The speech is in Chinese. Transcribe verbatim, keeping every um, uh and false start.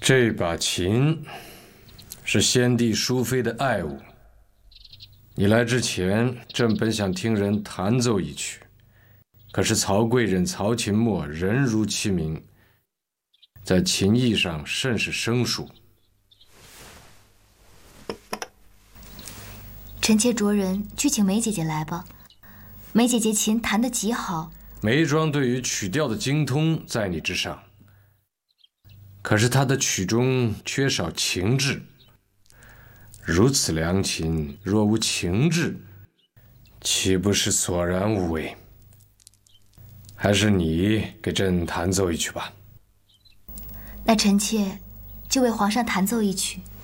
这把琴是先帝淑妃的爱物。你来之前，朕本想听人弹奏一曲，可是曹贵人曹琴墨人如其名，在琴艺上甚是生疏。 臣妾着人去请梅姐姐来吧。梅姐姐琴弹得极好， 梅庄对于曲调的精通在你之上，可是她的曲中缺少情致。如此良琴，若无情致，岂不是索然无味？还是你给朕弹奏一曲吧。 那臣妾就为皇上弹奏一曲。